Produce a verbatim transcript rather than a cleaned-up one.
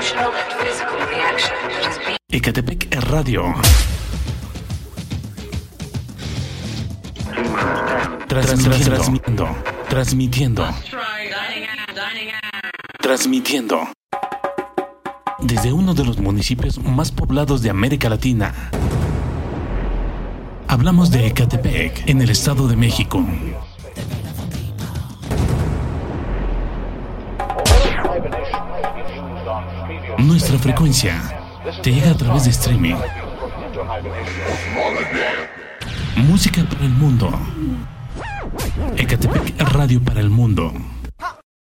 Ecatepec Radio. Transmitiendo, transmitiendo, transmitiendo desde uno de los municipios más poblados de América Latina. Hablamos de Ecatepec, en el Estado de México. Nuestra frecuencia te llega a través de streaming. Música para el mundo. Ecatepec Radio para el mundo.